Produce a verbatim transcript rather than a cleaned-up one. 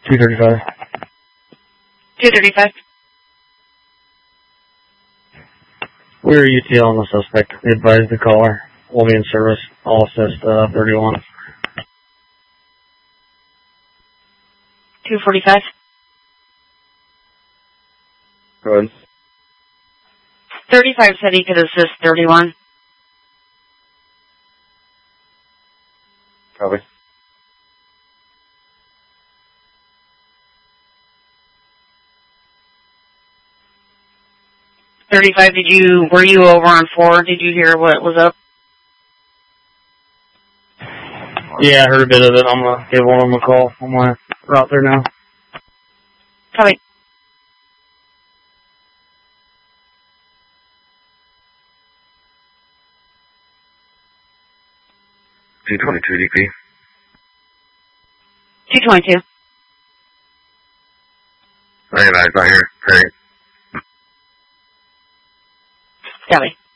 two thirty-five. two thirty-five. We're E T L on the suspect. We advise the caller. We'll be in service. All assist uh, thirty-one. two forty-five. Go ahead. thirty-five said he could assist thirty-one. Copy. thirty-five, did you, were you over on four? Did you hear what was up? Yeah, I heard a bit of it. I'm going to give one of them a call. I'm going to route there now. Copy. two twenty-two D P. two twenty-two. Hey, guys, not here. Great. Copy.